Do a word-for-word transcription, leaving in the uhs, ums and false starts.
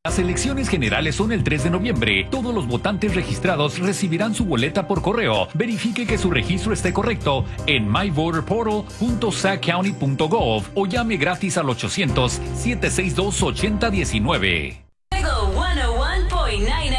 Las elecciones generales son el tres de noviembre. Todos los votantes registrados recibirán su boleta por correo. Verifique que su registro esté correcto en my voter portal punto sac county punto gov o llame gratis al ochocientos, siete seis dos, ocho cero uno nueve. Fuego ciento uno punto nueve